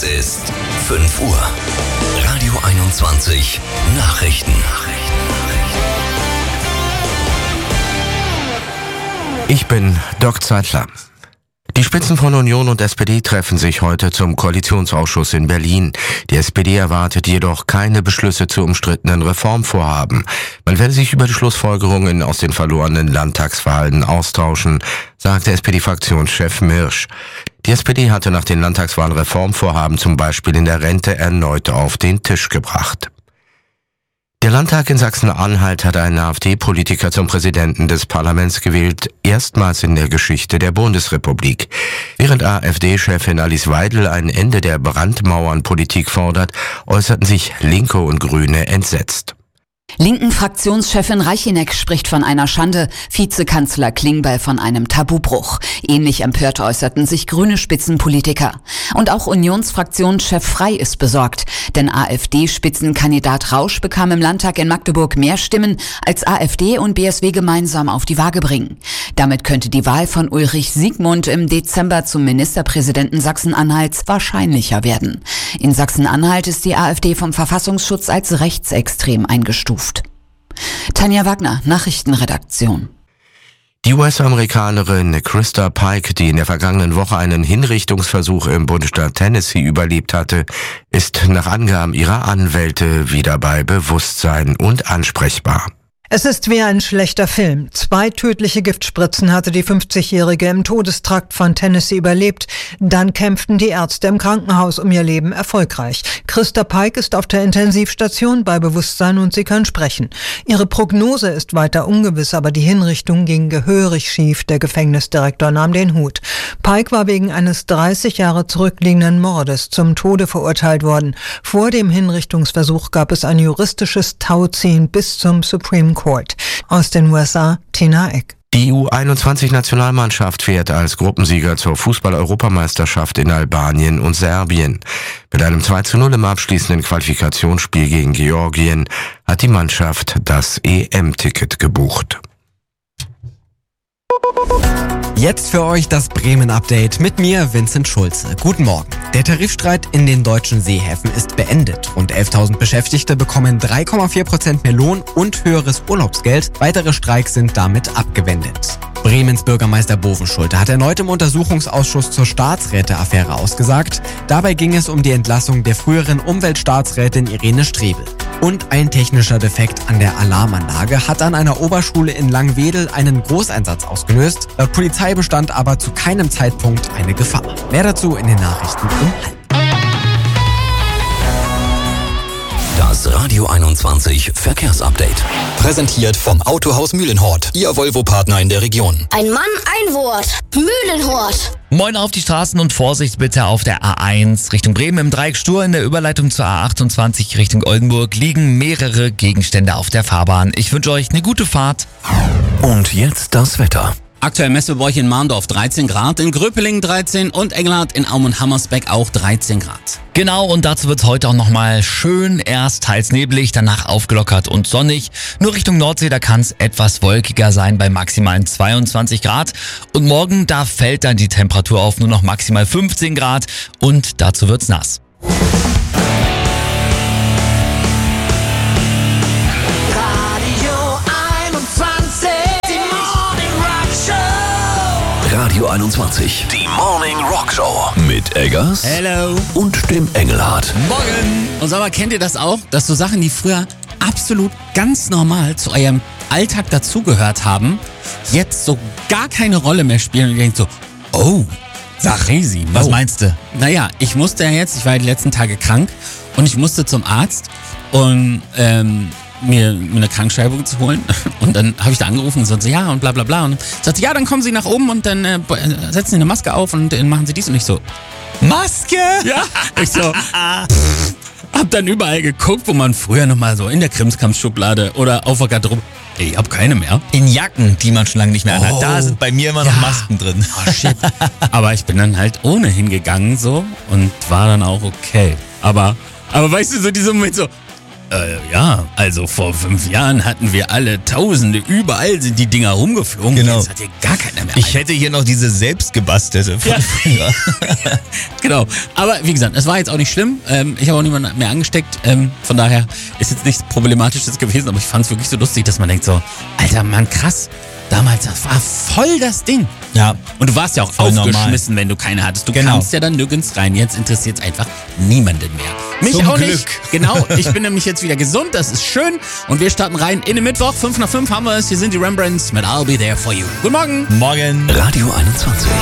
Es ist 5 Uhr. Radio 21 Nachrichten. Ich bin Dirk Zeitler. Die Spitzen von Union und SPD treffen sich heute zum Koalitionsausschuss in Berlin. Die SPD erwartet jedoch keine Beschlüsse zu umstrittenen Reformvorhaben. Man werde sich über die Schlussfolgerungen aus den verlorenen Landtagswahlen austauschen, sagte SPD-Fraktionschef Mirsch. Die SPD hatte nach den Landtagswahlen Reformvorhaben zum Beispiel in der Rente erneut auf den Tisch gebracht. Der Landtag in Sachsen-Anhalt hat einen AfD-Politiker zum Präsidenten des Parlaments gewählt, erstmals in der Geschichte der Bundesrepublik. Während AfD-Chefin Alice Weidel ein Ende der Brandmauernpolitik fordert, äußerten sich Linke und Grüne entsetzt. Linken-Fraktionschefin Reicheneck spricht von einer Schande, Vizekanzler Klingbeil von einem Tabubruch. Ähnlich empört äußerten sich grüne Spitzenpolitiker. Und auch Unionsfraktionschef Frey ist besorgt, denn AfD-Spitzenkandidat Rausch bekam im Landtag in Magdeburg mehr Stimmen, als AfD und BSW gemeinsam auf die Waage bringen. Damit könnte die Wahl von Ulrich Siegmund im Dezember zum Ministerpräsidenten Sachsen-Anhalts wahrscheinlicher werden. In Sachsen-Anhalt ist die AfD vom Verfassungsschutz als rechtsextrem eingestuft. Tanja Wagner, Nachrichtenredaktion. Die US-Amerikanerin Krista Pike, die in der vergangenen Woche einen Hinrichtungsversuch im Bundesstaat Tennessee überlebt hatte, ist nach Angaben ihrer Anwälte wieder bei Bewusstsein und ansprechbar. Es ist wie ein schlechter Film. 2 tödliche Giftspritzen hatte die 50-Jährige im Todestrakt von Tennessee überlebt. Dann kämpften die Ärzte im Krankenhaus um ihr Leben erfolgreich. Krista Pike ist auf der Intensivstation bei Bewusstsein und sie kann sprechen. Ihre Prognose ist weiter ungewiss, aber die Hinrichtung ging gehörig schief. Der Gefängnisdirektor nahm den Hut. Pike war wegen eines 30 Jahre zurückliegenden Mordes zum Tode verurteilt worden. Vor dem Hinrichtungsversuch gab es ein juristisches Tauziehen bis zum Supreme Court. Aus den USA, Tina Eck. Die U21-Nationalmannschaft fährt als Gruppensieger zur Fußball-Europameisterschaft in Albanien und Serbien. Mit einem 2:0 im abschließenden Qualifikationsspiel gegen Georgien hat die Mannschaft das EM-Ticket gebucht. Jetzt für euch das Bremen-Update mit mir, Vincent Schulze. Guten Morgen. Der Tarifstreit in den deutschen Seehäfen ist beendet. Rund 11.000 Beschäftigte bekommen 3,4% mehr Lohn und höheres Urlaubsgeld. Weitere Streiks sind damit abgewendet. Bremens Bürgermeister Bovenschulte hat erneut im Untersuchungsausschuss zur Staatsräte-Affäre ausgesagt. Dabei ging es um die Entlassung der früheren Umweltstaatsrätin Irene Strebel. Und ein technischer Defekt an der Alarmanlage hat an einer Oberschule in Langwedel einen Großeinsatz ausgelöst. Laut Polizei bestand aber zu keinem Zeitpunkt eine Gefahr. Mehr dazu in den Nachrichten um 12:30. Das Radio 21 Verkehrsupdate. Präsentiert vom Autohaus Mühlenhort, Ihr Volvo-Partner in der Region. Ein Mann, ein Wort. Mühlenhort. Moin auf die Straßen und Vorsicht bitte auf der A1 Richtung Bremen im Dreieck Stur. In der Überleitung zur A28 Richtung Oldenburg liegen mehrere Gegenstände auf der Fahrbahn. Ich wünsche euch eine gute Fahrt. Und jetzt das Wetter. Aktuell messen wir bei euch in Mahndorf 13 Grad, in Gröpelingen 13 und Engelhardt in Aum und Hammersbeck auch 13 Grad. Genau, und dazu wird es heute auch nochmal schön, erst teils neblig, danach aufgelockert und sonnig. Nur Richtung Nordsee, da kann es etwas wolkiger sein bei maximalen 22 Grad. Und morgen, da fällt dann die Temperatur auf nur noch maximal 15 Grad und dazu wird's nass. Radio 21, die Morning Rock Show. Mit Eggers. Hello. Und dem Engelhardt. Morgen. Und sag mal, kennt ihr das auch? Dass so Sachen, die früher absolut ganz normal zu eurem Alltag dazugehört haben, jetzt so gar keine Rolle mehr spielen und ihr denkt so, oh, crazy. Was meinst du? Naja, ich war die letzten Tage krank und ich musste zum Arzt und mir eine Krankschreibung zu holen. Und dann habe ich da angerufen und so, ja und bla bla bla. Und sagte, ja, dann kommen Sie nach oben und dann setzen Sie eine Maske auf und dann machen Sie dies. Und ich so, Maske? Ja. Ich so, hab dann überall geguckt, wo man früher nochmal so in der Krimskrams-Schublade oder auf der Garderobe. Ich hab keine mehr. In Jacken, die man schon lange nicht mehr anhat. Da sind bei mir immer noch Masken drin. Oh shit. Aber ich bin dann halt ohne hingegangen so und war dann auch okay. Aber weißt du, so dieser Moment so, Ja, also vor 5 Jahren hatten wir alle Tausende, überall sind die Dinger rumgeflogen. Genau. Jetzt hat hier gar keiner mehr. Ich hätte hier noch diese selbstgebastelte von früher. Genau. Aber wie gesagt, es war jetzt auch nicht schlimm. Ich habe auch niemanden mehr angesteckt. Von daher ist jetzt nichts Problematisches gewesen, aber ich fand es wirklich so lustig, dass man denkt so, Alter Mann, krass. Damals, das war voll das Ding. Ja. Und du warst ja auch Voll aufgeschmissen, wenn du keine hattest. Du kamst ja dann nirgends rein. Jetzt interessiert es einfach niemanden mehr. Mich Zum auch Glück. nicht. Genau, ich bin nämlich jetzt wieder gesund, das ist schön. Und wir starten rein in den Mittwoch. 5 nach 5 haben wir es. Hier sind die Rembrandts mit I'll Be There For You. Guten Morgen. Morgen. Radio 21.